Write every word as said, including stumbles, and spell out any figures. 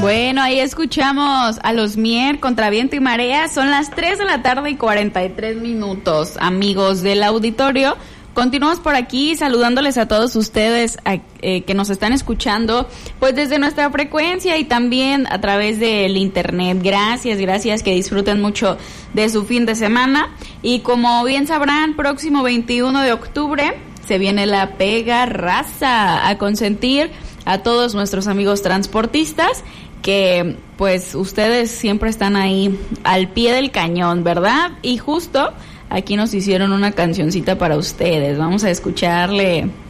Bueno, ahí escuchamos a Los Mier contra Viento y Marea. Son las tres de la tarde y cuarenta y tres minutos, amigos del auditorio. Continuamos por aquí saludándoles a todos ustedes a, eh, que nos están escuchando, pues desde nuestra frecuencia y también a través del internet. Gracias, gracias, que disfruten mucho de su fin de semana. Y como bien sabrán, próximo veintiuno de octubre se viene la Pega Raza a consentir a todos nuestros amigos transportistas, que pues ustedes siempre están ahí al pie del cañón, ¿verdad? Y justo aquí nos hicieron una cancioncita para ustedes. Vamos a escucharle